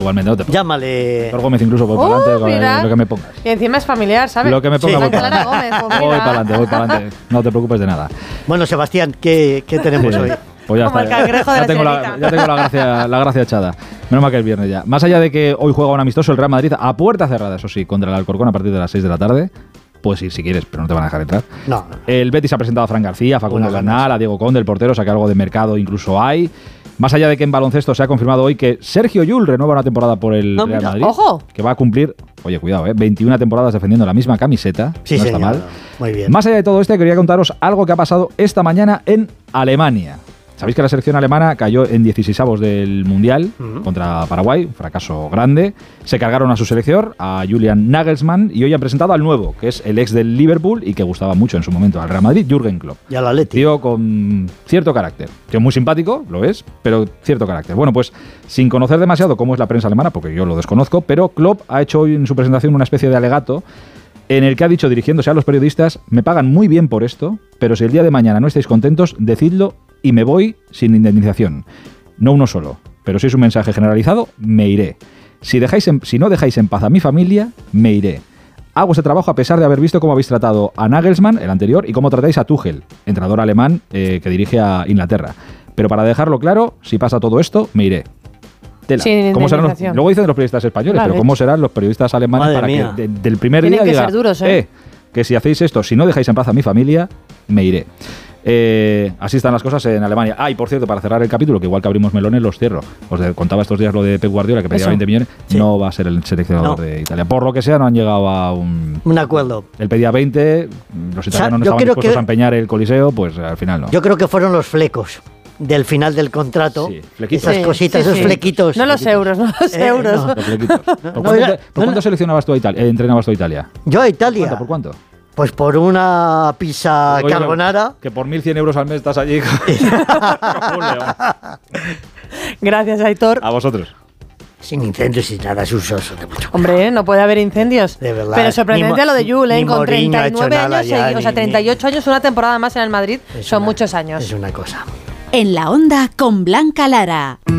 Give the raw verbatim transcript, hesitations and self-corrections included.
Igualmente, no te pongas. Llámale. Doctor Gómez, incluso voy Oh, para adelante, mira. lo que me pongas. Y encima es familiar, ¿sabes? Lo que me ponga, Sí. voy Blanca para Lara adelante. Gómez, pues Voy mira. para adelante, voy para adelante. No te preocupes de nada. Bueno, Sebastián, ¿qué, qué tenemos Sí, hoy? pues ya Como está. el cangrejo de ya, la tengo la, sirenita. ya tengo la gracia, la gracia echada. Menos mal que es viernes ya. Más allá de que hoy juega un amistoso el Real Madrid a puerta cerrada, eso sí, contra el Alcorcón a partir de las seis de la tarde. Puedes ir si quieres, pero no te van a dejar entrar. No, no. El Betis ha presentado a Fran García, a Facundo Buenas Bernal, ganas. a Diego Conde, el portero, o sea que algo de mercado incluso hay. Más allá de que en baloncesto se ha confirmado hoy que Sergio Llull renueva una temporada por el No, Real mira, Madrid. ojo. Que va a cumplir, oye, cuidado, ¿eh? veintiuna temporadas defendiendo la misma camiseta. Sí, no señor. está mal. Muy bien. Más allá de todo esto, quería contaros algo que ha pasado esta mañana en Alemania. Sabéis que la selección alemana cayó en dieciseisavos del Mundial Ujú. contra Paraguay, un fracaso grande. Se cargaron a su selección, a Julian Nagelsmann, y hoy han presentado al nuevo, que es el ex del Liverpool y que gustaba mucho en su momento al Real Madrid, Jürgen Klopp. Y al Atleti. Tío con cierto carácter. Tío muy simpático, lo es, pero cierto carácter. Bueno, pues sin conocer demasiado cómo es la prensa alemana, porque yo lo desconozco, pero Klopp ha hecho hoy en su presentación una especie de alegato en el que ha dicho, dirigiéndose a los periodistas, me pagan muy bien por esto, pero si el día de mañana no estáis contentos, decidlo y me voy sin indemnización. No uno solo, pero si es un mensaje generalizado, me iré. Si, dejáis en- si no dejáis en paz a mi familia, me iré. Hago ese trabajo a pesar de haber visto cómo habéis tratado a Nagelsmann, el anterior, y cómo tratáis a Tuchel, entrenador alemán eh, que dirige a Inglaterra. Pero para dejarlo claro, si pasa todo esto, me iré. Tela. Sin ¿Cómo serán los- indemnización. luego dicen los periodistas españoles, La pero leche. ¿cómo serán los periodistas alemanes Madre para mía. que de- del primer Tienen día que diga, ser duros, ¿eh? que si hacéis esto, si no dejáis en paz a mi familia, me iré. Eh, así están las cosas en Alemania. Ah, y por cierto, para cerrar el capítulo, que igual que abrimos melones, los cierro. Os de- contaba estos días lo de Pep Guardiola, que pedía Eso. veinte millones. Sí. No va a ser el seleccionador No. de Italia. Por lo que sea, no han llegado a un... Un acuerdo. Él pedía veinte, los italianos no yo estaban creo dispuestos que- a empeñar el Coliseo, pues al final no. Yo creo que fueron los flecos del final del contrato. Sí, flequitos. Esas Sí, cositas, sí, esos sí. flequitos. No los euros, no los Eh, euros. no. Los flequitos. ¿Por no cuánto, era- te- por no cuánto era- seleccionabas tú a Italia? eh, entrenabas tú a Italia? Yo a Italia. ¿Cuánto? ¿Por cuánto? Pues por una pizza Oye, carbonara. Que por mil cien euros al mes estás allí. Julio. Gracias, Aitor. A vosotros. Sin incendios y nada, es usoso. Hombre, no puede haber incendios. De verdad. Pero sorprendente Ni Mo- lo de Jules, ¿eh? ni Con Mourinho ha hecho treinta y nueve nada años, ya, segui- o sea, ni- treinta y ocho años, una temporada más en el Madrid, Es son una- muchos años. Es una cosa. En la onda con Blanca Lara.